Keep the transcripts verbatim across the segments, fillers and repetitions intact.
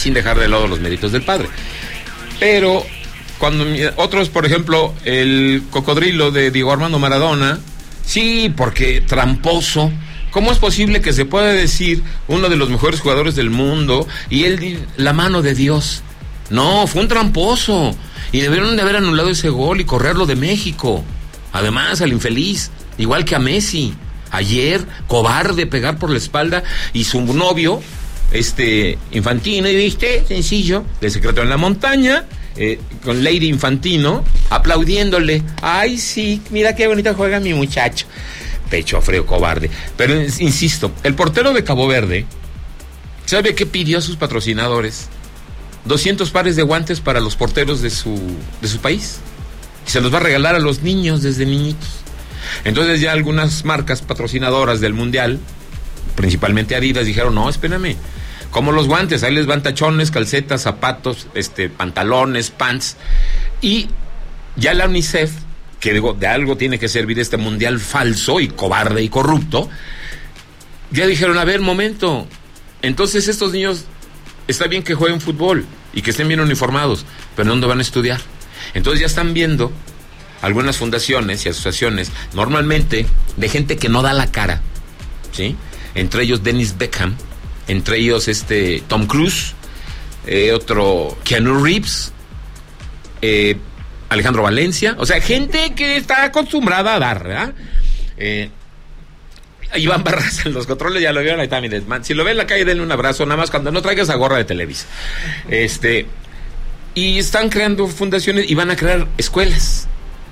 sin dejar de lado los méritos del padre. Pero cuando otros, por ejemplo, el cocodrilo de Diego Armando Maradona, sí, porque tramposo. ¿Cómo es posible que se pueda decir uno de los mejores jugadores del mundo y él, la mano de Dios? No, fue un tramposo. Y debieron de haber anulado ese gol y correrlo de México. Además, al infeliz, igual que a Messi. Ayer, cobarde, pegar por la espalda, y su novio, este, Infantino, y viste, sencillo, de secreto en la montaña, eh, con Lady Infantino, aplaudiéndole. Ay, sí, mira qué bonito juega mi muchacho. Pecho frío, cobarde. Pero, insisto, el portero de Cabo Verde, ¿sabe qué pidió a sus patrocinadores? doscientos pares de guantes para los porteros de su, de su país. Y se los va a regalar a los niños desde niñitos. Entonces ya algunas marcas patrocinadoras del Mundial, principalmente Adidas, dijeron, no, espérame, como los guantes, ahí les van tachones, calcetas, zapatos, este, pantalones, pants. Y ya la UNICEF, que digo, de algo tiene que servir este Mundial falso y cobarde y corrupto, ya dijeron, a ver, momento, entonces estos niños, está bien que jueguen fútbol y que estén bien uniformados, pero ¿dónde van a estudiar? Entonces ya están viendo algunas fundaciones y asociaciones, normalmente de gente que no da la cara, ¿sí? Entre ellos Dennis Beckham, entre ellos este Tom Cruise, eh, otro Keanu Reeves, eh, Alejandro Valencia, o sea, gente que está acostumbrada a dar, ¿verdad? Eh, Iván Barraza en los controles, ya lo vieron, ahí también. Si lo ven en la calle, denle un abrazo, nada más cuando no traigas a gorra de Televisa. Este, y están creando fundaciones y van a crear escuelas.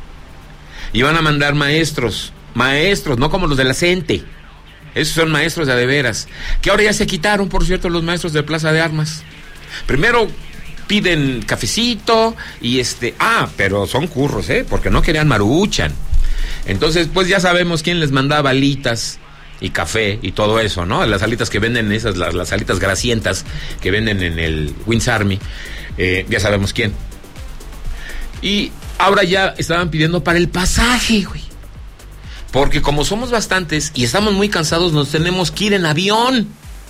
Y van a mandar maestros, maestros, no como los de la CENTE. Esos son maestros de a de veras. Que ahora ya se quitaron, por cierto, los maestros de Plaza de Armas. Primero piden cafecito y este, ah, pero son curros, ¿eh? Porque no querían maruchan. Entonces, pues ya sabemos quién les mandaba alitas y café y todo eso, ¿no? Las alitas que venden, esas, las, las alitas grasientas que venden en el Wings Army, eh, ya sabemos quién. Y ahora ya estaban pidiendo para el pasaje, güey. Porque como somos bastantes y estamos muy cansados, nos tenemos que ir en avión.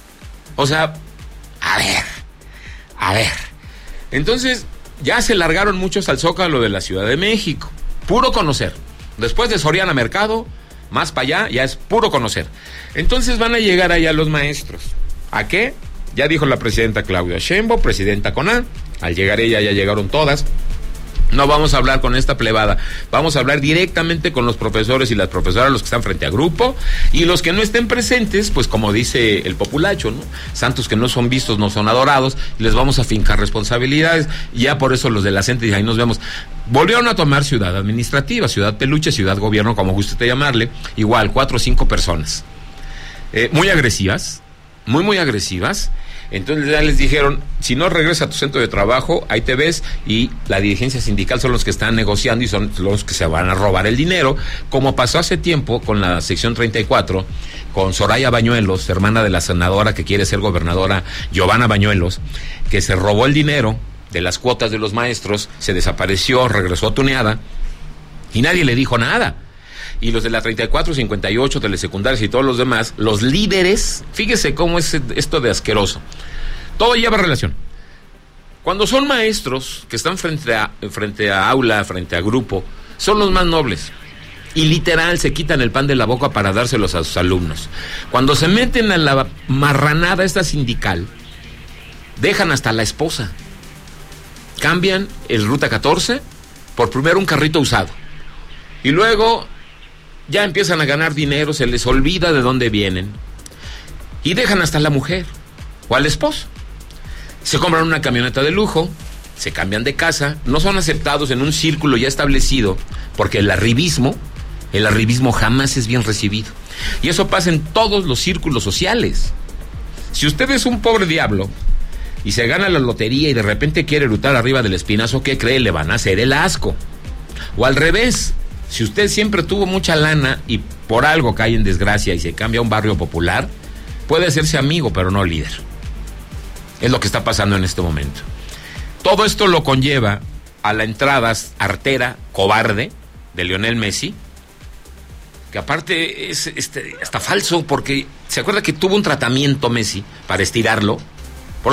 O sea, a ver, a ver. Entonces, ya se largaron muchos al Zócalo de la Ciudad de México. Puro conocer. Después de Soriana Mercado, más para allá, ya es puro conocer. Entonces van a llegar allá los maestros. ¿A qué? Ya dijo la presidenta Claudia Sheinbaum, presidenta CONADE. Al llegar ella ya llegaron todas. No vamos a hablar con esta plebada, vamos a hablar directamente con los profesores y las profesoras, los que están frente a grupo, y los que no estén presentes, pues como dice el populacho, ¿no? Santos que no son vistos no son adorados, y les vamos a fincar responsabilidades, y ya por eso los de la CENTE, y ahí nos vemos. Volvieron a tomar ciudad administrativa, ciudad peluche, ciudad gobierno, como guste llamarle, igual, cuatro o cinco personas. Eh, muy agresivas, muy muy agresivas. Entonces ya les dijeron, si no regresa a tu centro de trabajo, ahí te ves, y la dirigencia sindical son los que están negociando y son los que se van a robar el dinero, como pasó hace tiempo con la sección treinta y cuatro, con Soraya Bañuelos, hermana de la senadora que quiere ser gobernadora, Giovanna Bañuelos, que se robó el dinero de las cuotas de los maestros, se desapareció, regresó tuneada, y nadie le dijo nada. Y los de la treinta y cuatro, cincuenta y ocho, telesecundarias y todos los demás, los líderes, fíjese cómo es esto de asqueroso. Todo lleva relación. Cuando son maestros que están frente a, frente a aula, frente a grupo, son los más nobles. Y literal se quitan el pan de la boca para dárselos a sus alumnos. Cuando se meten a la marranada esta sindical, dejan hasta la esposa. Cambian el Ruta catorce por primero un carrito usado. Y luego ya empiezan a ganar dinero, se les olvida de dónde vienen. Y dejan hasta la mujer o al esposo. Se compran una camioneta de lujo, se cambian de casa, no son aceptados en un círculo ya establecido, porque el arribismo, el arribismo jamás es bien recibido. Y eso pasa en todos los círculos sociales. Si usted es un pobre diablo y se gana la lotería y de repente quiere erutar arriba del espinazo, ¿qué cree? Le van a hacer el asco. O al revés, si usted siempre tuvo mucha lana y por algo cae en desgracia y se cambia a un barrio popular, puede hacerse amigo, pero no líder. Es lo que está pasando en este momento. Todo esto lo conlleva a la entrada artera, cobarde, de Lionel Messi, que aparte es este, hasta falso, porque se acuerda que tuvo un tratamiento Messi para estirarlo,